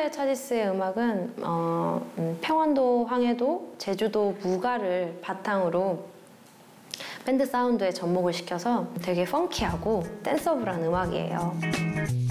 플라이어 차지스의 음악은 평안도, 황해도, 제주도, 무가를 바탕으로 밴드 사운드에 접목을 시켜서 되게 펑키하고 댄서블한 음악이에요.